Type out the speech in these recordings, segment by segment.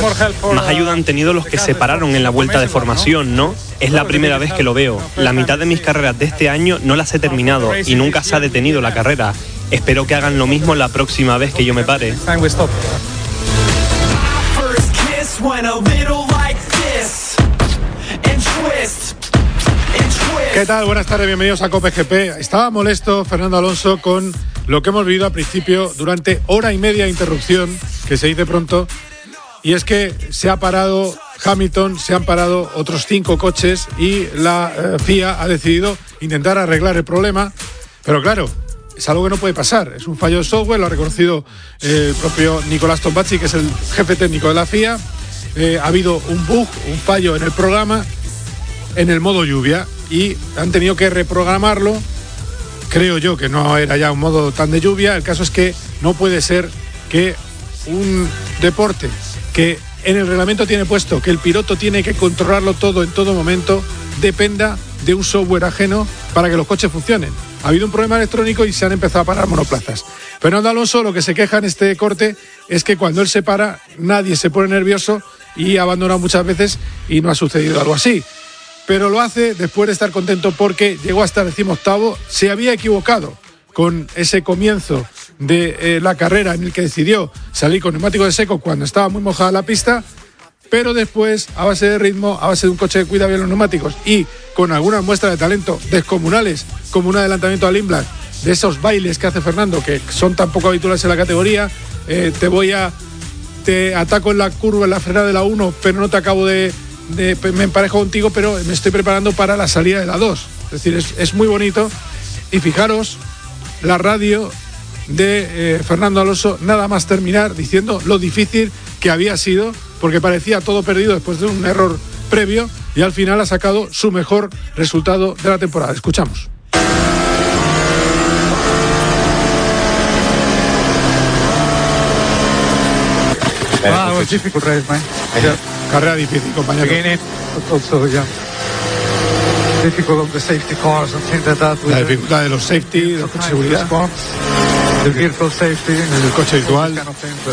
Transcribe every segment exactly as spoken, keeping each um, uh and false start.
Más ayuda han tenido los que se pararon en la vuelta de formación, ¿no? Es la primera vez que lo veo. La mitad de mis carreras de este año no las he terminado y nunca se ha detenido la carrera. Espero que hagan lo mismo la próxima vez que yo me pare. ¿Qué tal? Buenas tardes, bienvenidos a COPE G P. Estaba molesto Fernando Alonso con lo que hemos vivido al principio durante hora y media de interrupción, que se dice pronto, y es que se ha parado Hamilton, se han parado otros cinco coches y la eh, F I A ha decidido intentar arreglar el problema, pero claro, es algo que no puede pasar, es un fallo de software, lo ha reconocido eh, el propio Nicolás Tombazzi, que es el jefe técnico de la F I A. Eh, ha habido un bug, un fallo en el programa, en el modo lluvia, y han tenido que reprogramarlo. Creo yo que no era ya un modo tan de lluvia. El caso es que no puede ser que un deporte que en el reglamento tiene puesto que el piloto tiene que controlarlo todo en todo momento dependa de un software ajeno para que los coches funcionen. Ha habido un problema electrónico y se han empezado a parar monoplazas. Fernando Alonso lo que se queja en este corte es que cuando él se para nadie se pone nervioso y ha abandonado muchas veces y no ha sucedido algo así. Pero lo hace después de estar contento porque llegó hasta el decimoctavo, se había equivocado con ese comienzo de eh, la carrera en el que decidió salir con neumáticos de seco cuando estaba muy mojada la pista, pero después, a base de ritmo, a base de un coche que cuida bien los neumáticos y con algunas muestras de talento descomunales, como un adelantamiento al Limblad, de esos bailes que hace Fernando, que son tan poco habituales en la categoría, eh, te voy a... te ataco en la curva, en la frenada de la uno, pero no te acabo de... De, me emparejo contigo, pero me estoy preparando para la salida de la dos. Es decir, es, es muy bonito. Y fijaros, la radio de eh, Fernando Alonso, nada más terminar, diciendo lo difícil que había sido, porque parecía todo perdido después de un error previo, y al final ha sacado su mejor resultado de la temporada. Escuchamos. Wow, it was difficult race, man. Yeah. Carrera difícil, compañero. Beginning, also, yeah. Difficult of the safety cars and things like that. La dificultad de los safety, de los coches de seguridad. The virtual safety. El coche virtual. Kind of thing, but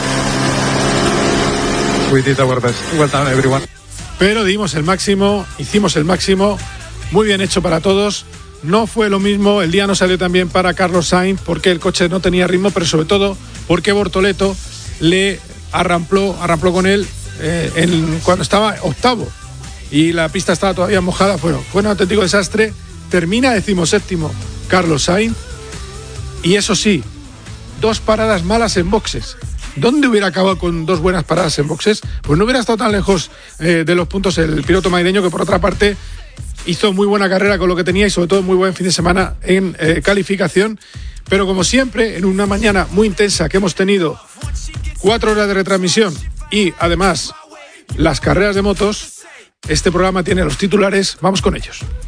we did our best. Well done, everyone. Pero dimos el máximo, hicimos el máximo. Muy bien hecho para todos. No fue lo mismo, el día no salió tan bien para Carlos Sainz porque el coche no tenía ritmo, pero sobre todo porque Bortoleto le arrampló, arrampló con él eh, en, cuando estaba octavo y la pista estaba todavía mojada. Bueno, fue un auténtico desastre. Termina decimoséptimo Carlos Sainz, y eso sí, dos paradas malas en boxes. ¿Dónde hubiera acabado con dos buenas paradas en boxes? Pues no hubiera estado tan lejos eh, de los puntos el piloto madrileño, que por otra parte hizo muy buena carrera con lo que tenía y sobre todo muy buen fin de semana en eh, calificación. Pero como siempre, en una mañana muy intensa que hemos tenido, cuatro horas de retransmisión y además las carreras de motos, este programa tiene los titulares. Vamos con ellos.